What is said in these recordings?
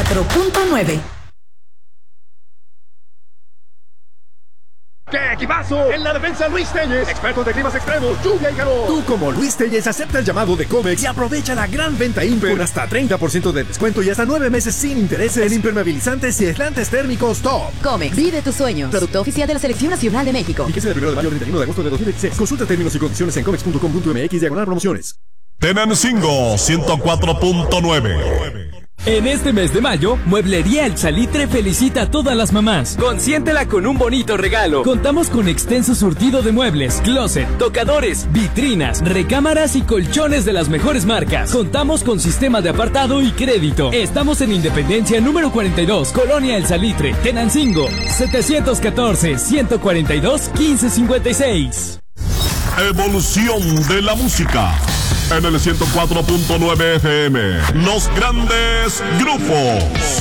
104.9. ¡Qué equipazo! En la defensa, Luis Telles, expertos de climas extremos, lluvia y calor. Tú, como Luis Telles, acepta el llamado de Comex y aprovecha la gran venta Imper con hasta 30% de descuento y hasta 9 meses sin intereses en impermeabilizantes y aislantes térmicos top. Comex, vive tus sueños. Producto oficial de la Selección Nacional de México. Fíjese del 1 de mayo al 31 de agosto de 2016. Consulta términos y condiciones en comex.com.mx/promociones. Tenancingo 104.9. En este mes de mayo, Mueblería El Salitre felicita a todas las mamás. Consiéntela con un bonito regalo. Contamos con extenso surtido de muebles, closet, tocadores, vitrinas, recámaras y colchones de las mejores marcas. Contamos con sistema de apartado y crédito. Estamos en Independencia número 42, Colonia El Salitre, Tenancingo, 714-142-1556. Evolución de la música. En el 104.9 FM. Los grandes grupos.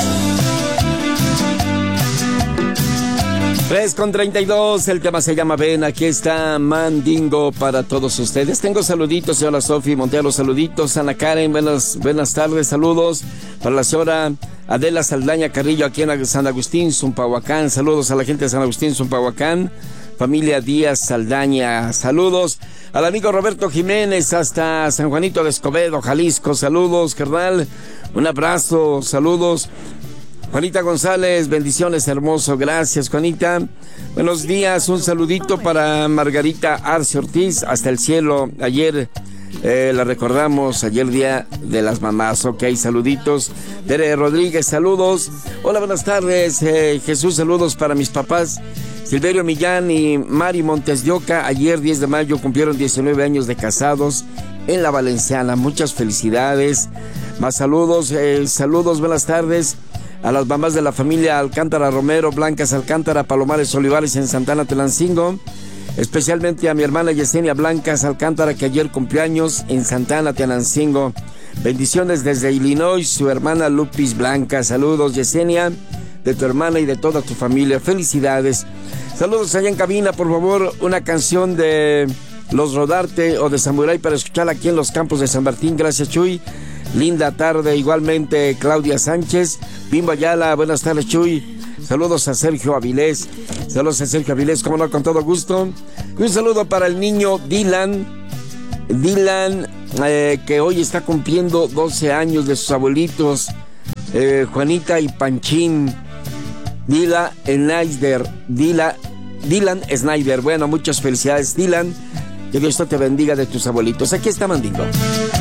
3:32, el tema se llama Ven, aquí está Mandingo para todos ustedes. Tengo saluditos, señora Sofi Montero, saluditos, Ana Karen, buenas tardes, saludos para la señora Adela Saldaña Carrillo aquí en San Agustín, Zumpahuacán, saludos a la gente de San Agustín, Zumpahuacán, familia Díaz Saldaña, saludos al amigo Roberto Jiménez hasta San Juanito de Escobedo, Jalisco, saludos, carnal, un abrazo, saludos. Juanita González, bendiciones, hermoso, gracias, Juanita. Buenos días, un saludito para Margarita Arce Ortiz, hasta el cielo. Ayer la recordamos, ayer día de las mamás, ok, saluditos. Tere Rodríguez, saludos. Hola, buenas tardes, Jesús, saludos para mis papás, Silverio Millán y Mari Montes de Oca. Ayer, 10 de mayo, cumplieron 19 años de casados en la Valenciana. Muchas felicidades. Más saludos, saludos, buenas tardes a las mamás de la familia Alcántara Romero, Blancas Alcántara, Palomares Olivares en Santana Telancingo, especialmente a mi hermana Yesenia Blancas Alcántara, que ayer cumpleaños en Santana Telancingo. Bendiciones desde Illinois, su hermana Lupis Blanca. Saludos, Yesenia, de tu hermana y de toda tu familia. Felicidades. Saludos allá en cabina, por favor, una canción de Los Rodarte o de Samurai para escucharla aquí en los campos de San Martín. Gracias, Chuy. Linda tarde, igualmente Claudia Sánchez, Bimbo Ayala, buenas tardes, Chuy. Saludos a Sergio Avilés, como no, con todo gusto. Y un saludo para el niño Dylan, que hoy está cumpliendo 12 años de sus abuelitos, Juanita y Panchín. Dylan Snyder, bueno, muchas felicidades, Dylan, que Dios te bendiga de tus abuelitos. Aquí está Mandingo.